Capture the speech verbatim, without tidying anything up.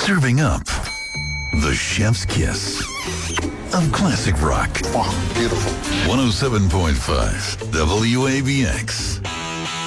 Serving up the chef's kiss of classic rock. Oh, beautiful. one oh seven point five W A B X.